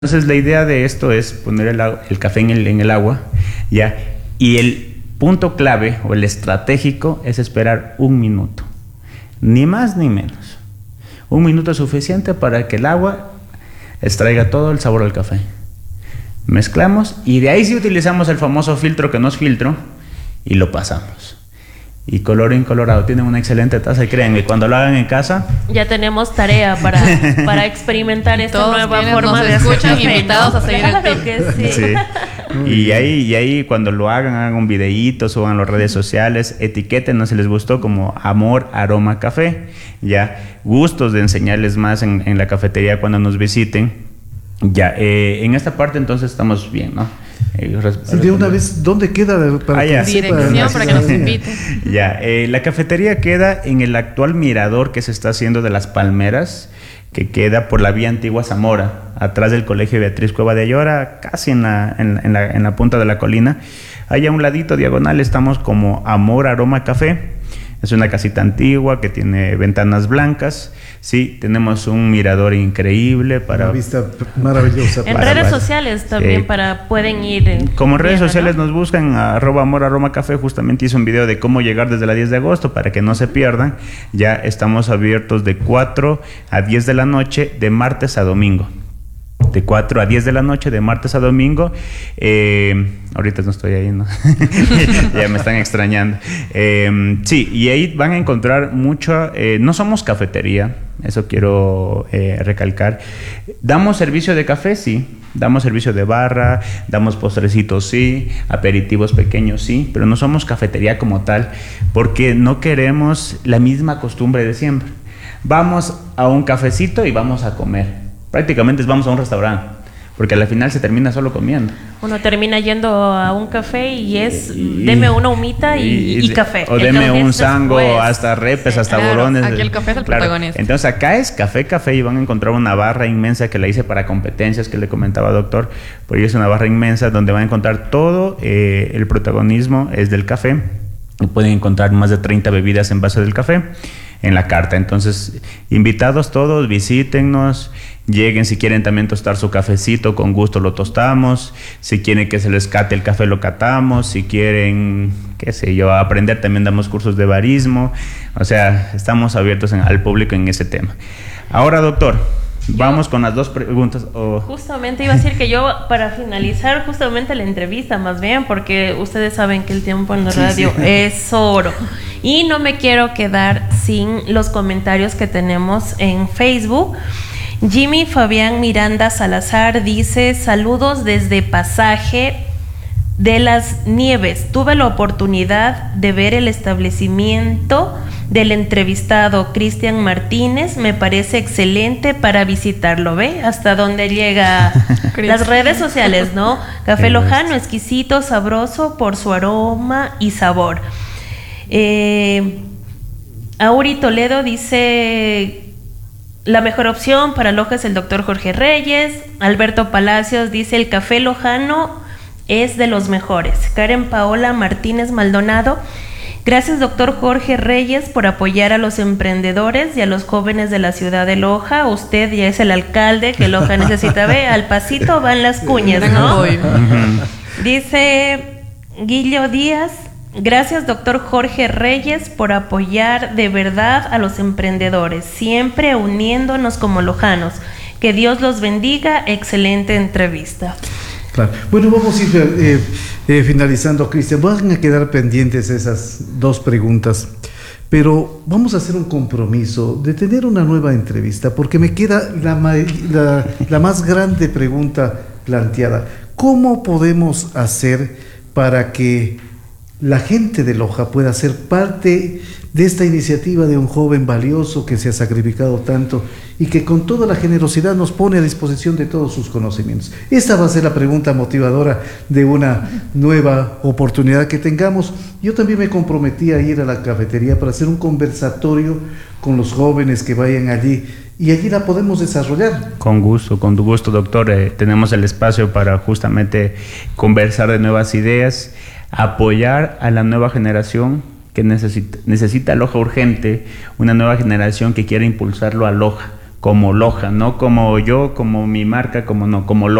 Entonces la idea de esto es poner el café en el agua, ¿ya? Y el punto clave o el estratégico es esperar 1 minuto, ni más ni menos. 1 minuto es suficiente para que el agua extraiga todo el sabor del café. Mezclamos y de ahí sí utilizamos el famoso filtro que no es filtro y lo pasamos. Y colorín colorado, tienen una excelente taza y créanme, cuando lo hagan en casa ya tenemos tarea para experimentar esta nueva forma de escuchan hacer café, invitados ¿no? a seguir el Claro tip. que sí. Sí. Y ahí cuando lo hagan un videíto, suban a las redes sociales, etiqueten, si les gustó, como Amor Aroma Café. Ya, gustos de enseñarles más en la cafetería cuando nos visiten. Ya, en esta parte entonces estamos bien, ¿no? Sí, de una vez, ¿dónde queda? Para que dirección para que nos inviten. Ya, la cafetería queda en el actual mirador que se está haciendo de Las Palmeras, que queda por la vía Antigua Zamora, atrás del Colegio Beatriz Cueva de Ayora, casi en la punta de la colina. Allá a un ladito diagonal estamos como Amor Aroma Café. Es una casita antigua que tiene ventanas blancas. Sí, tenemos un mirador increíble para... Una vista maravillosa. En redes sociales también pueden ir... Como en redes viendo, sociales, ¿no? nos buscan @amor_aroma_café. Justamente hice un video de cómo llegar desde la 10 de agosto para que no se pierdan. Ya estamos abiertos de 4 a 10 de la noche, de martes a domingo. De 4 a 10 de la noche, de martes a domingo. Ahorita no estoy ahí, ¿no? Ya me están extrañando. Sí, y ahí van a encontrar mucho... no somos cafetería, eso quiero recalcar. Damos servicio de café, sí. Damos servicio de barra, damos postrecitos, sí. Aperitivos pequeños, sí. Pero no somos cafetería como tal, porque no queremos la misma costumbre de siempre. Vamos a un cafecito y vamos a comer. Prácticamente vamos a un restaurante, porque al final se termina solo comiendo. Uno termina yendo a un café y deme una humita y café. O deme un sango, hasta repes, hasta bolones. Aquí el café es el protagonista. Entonces acá es café y van a encontrar una barra inmensa que la hice para competencias, que le comentaba doctor, porque es una barra inmensa donde van a encontrar todo el protagonismo es del café. Y pueden encontrar más de 30 bebidas en base del café en la carta. Entonces, invitados todos, visítennos, lleguen. Si quieren también tostar su cafecito, con gusto lo tostamos. Si quieren que se les cate el café, lo catamos. Si quieren, qué sé yo, aprender, también damos cursos de barismo. O sea, estamos abiertos al público en ese tema. Ahora, doctor, vamos con las 2 preguntas. Justamente iba a decir que yo, para finalizar justamente la entrevista, más bien, porque ustedes saben que el tiempo en la radio es oro. Y no me quiero quedar sin los comentarios que tenemos en Facebook. Jimmy Fabián Miranda Salazar dice: saludos desde Pasaje de las Nieves. Tuve la oportunidad de ver el establecimiento del entrevistado Cristian Martínez. Me parece excelente para visitarlo. ¿Ve? Hasta dónde llega las redes sociales, ¿no? Café Lojano, exquisito, sabroso por su aroma y sabor. Auri Toledo dice: la mejor opción para Loja es el doctor Jorge Reyes. Alberto Palacios dice: el café Lojano es de los mejores. Karen Paola Martínez Maldonado: gracias doctor Jorge Reyes por apoyar a los emprendedores y a los jóvenes de la ciudad de Loja. Usted ya es el alcalde que Loja necesita. Ve, al pasito van las cuñas, ¿no? Dice Guillo Díaz: gracias doctor Jorge Reyes por apoyar de verdad a los emprendedores, siempre uniéndonos como lojanos. Que Dios los bendiga. Excelente entrevista. Claro. Bueno, vamos a ir finalizando, Cristian. Van a quedar pendientes esas 2 preguntas, pero vamos a hacer un compromiso de tener una nueva entrevista, porque me queda la más grande pregunta planteada. ¿Cómo podemos hacer para que la gente de Loja pueda ser parte de esta iniciativa de un joven valioso que se ha sacrificado tanto y que con toda la generosidad nos pone a disposición de todos sus conocimientos? Esta va a ser la pregunta motivadora de una nueva oportunidad que tengamos. Yo también me comprometí a ir a la cafetería para hacer un conversatorio con los jóvenes que vayan allí, y allí la podemos desarrollar. Con gusto, doctor. Tenemos el espacio para justamente conversar de nuevas ideas, apoyar a la nueva generación que necesita Loja urgente, una nueva generación que quiere impulsarlo a Loja, como Loja, no como yo, como mi marca, como no, como Loja.